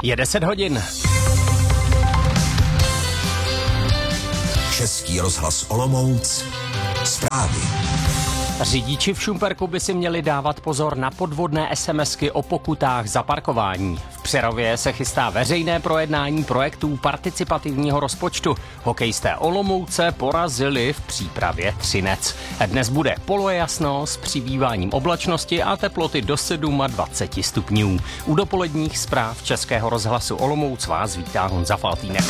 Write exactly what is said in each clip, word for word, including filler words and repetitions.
Je deset hodin. Český rozhlas Olomouc. Zprávy. Řidiči v Šumperku by si měli dávat pozor na podvodné SMSky o pokutách za parkování. V Přerově se chystá veřejné projednání projektů participativního rozpočtu. Hokejisté Olomouce porazili v přípravě Třinec. Dnes bude polojasno s přibýváním oblačnosti a teploty do dvacet sedm stupňů. U dopoledních zpráv Českého rozhlasu Olomouc vás vítá Honza Faltýnek.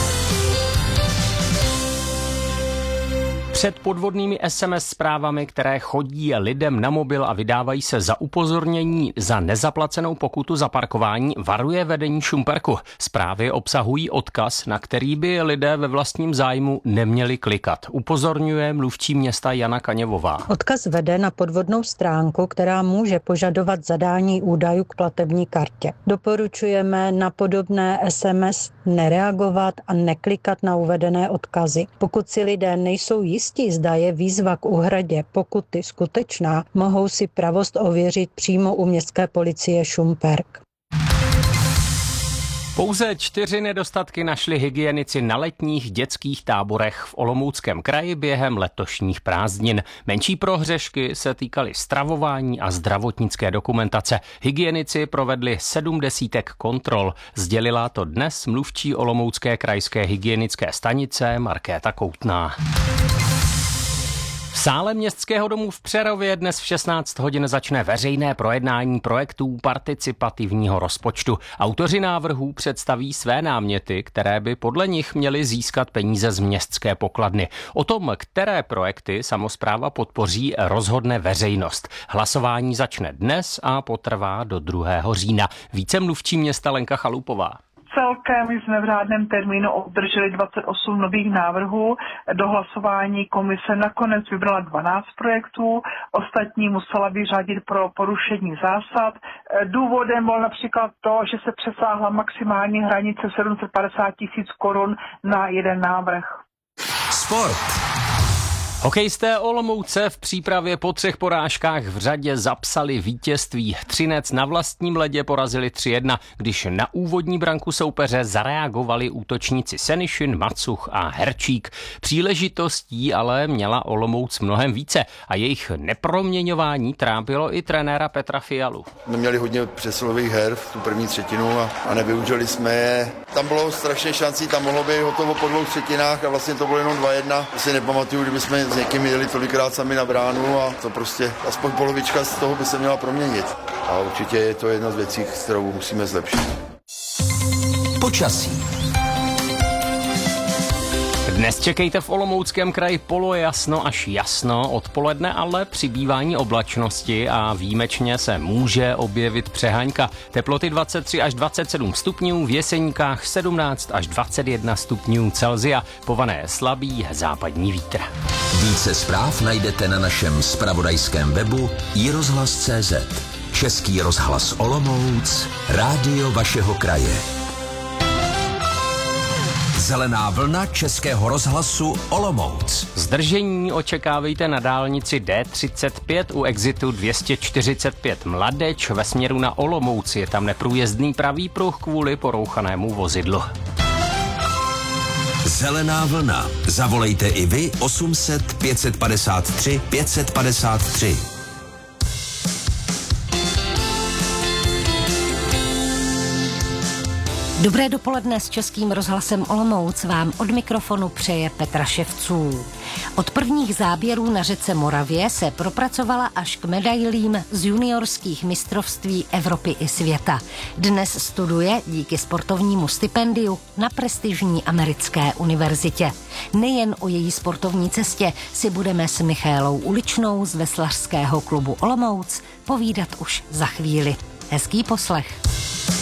Před podvodnými es em es zprávami, které chodí lidem na mobil a vydávají se za upozornění za nezaplacenou pokutu za parkování, varuje vedení Šumperku. Zprávy obsahují odkaz, na který by lidé ve vlastním zájmu neměli klikat. Upozorňuje mluvčí města Jana Kaněvová. Odkaz vede na podvodnou stránku, která může požadovat zadání údajů k platební kartě. Doporučujeme na podobné es em es nereagovat a neklikat na uvedené odkazy. Pokud si lidé nejsou jistí, zda je výzva k úhradě pokuty skutečná, mohou si pravost ověřit přímo u městské policie Šumperk. Pouze čtyři nedostatky našli hygienici na letních dětských táborech v Olomouckém kraji během letošních prázdnin. Menší prohřešky se týkaly stravování a zdravotnické dokumentace. Hygienici provedli sedm desítek kontrol. Sdělila to dnes mluvčí Olomoucké krajské hygienické stanice Markéta Koutná. V sále Městského domu v Přerově dnes v šestnáct hodin začne veřejné projednání projektů participativního rozpočtu. Autoři návrhů představí své náměty, které by podle nich měly získat peníze z městské pokladny. O tom, které projekty samospráva podpoří, rozhodne veřejnost. Hlasování začne dnes a potrvá do druhého října. Více mluvčí města Lenka Chalupová. Celkem jsme v řádném termínu obdrželi dvacet osm nových návrhů. Do hlasování komise nakonec vybrala dvanáct projektů, ostatní musela vyřadit pro porušení zásad. Důvodem bylo například to, že se přesáhla maximální hranice sedm set padesát tisíc korun na jeden návrh. Sport. Hokejisté Olomouce v přípravě po třech porážkách v řadě zapsali vítězství. Třinec na vlastním ledě porazili tři jedna, když na úvodní branku soupeře zareagovali útočníci Senišin, Macuch a Herčík. Příležitostí ale měla Olomouc mnohem více a jejich neproměňování trápilo i trenéra Petra Fialu. My měli hodně přesilových her v tu první třetinu a, a nevyužili jsme je. Tam bylo strašně šancí, tam mohlo být hotovo po dvou třetinách a vlastně to bylo jenom dva jedna. Si nepamatuju, kdyby jsme s někým jeli tolikrát sami na bránu a to prostě aspoň polovička z toho by se měla proměnit. A určitě je to jedna z věcí, kterou musíme zlepšit. Počasí. Dnes čekejte v Olomouckém kraji polojasno až jasno, odpoledne ale přibývání oblačnosti a výjimečně se může objevit přehaňka. Teploty dvacet tři až dvacet sedm stupňů, v Jeseníkách sedmnáct až dvacet jedna stupňů Celsia, pované slabý západní vítr. Více zpráv najdete na našem zpravodajském webu i rozhlas tečka cé zet. Český rozhlas Olomouc, rádio vašeho kraje. Zelená vlna Českého rozhlasu Olomouc. Zdržení očekávejte na dálnici D třicet pět u exitu dvě stě čtyřicet pět Mladeč ve směru na Olomouc. Je tam neprůjezdný pravý pruh kvůli porouchanému vozidlu. Zelená vlna. Zavolejte i vy osm set pět set padesát tři pět set padesát tři. Dobré dopoledne s Českým rozhlasem Olomouc vám od mikrofonu přeje Petra Ševců. Od prvních záběrů na řece Moravě se propracovala až k medailím z juniorských mistrovství Evropy i světa. Dnes studuje díky sportovnímu stipendiu na prestižní americké univerzitě. Nejen o její sportovní cestě si budeme s Michaelou Uličnou z veslařského klubu Olomouc povídat už za chvíli. Hezký poslech.